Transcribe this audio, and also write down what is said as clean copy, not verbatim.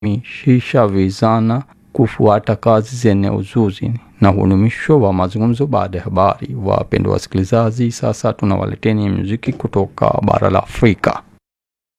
kuhamasisha vijana kufuata kazi zenye ujuzi na hulumisho wa mazungumzo baada ya habari. Wapendwa wasikilizaji, sasa tunawaleteni muziki kutoka bara la Afrika.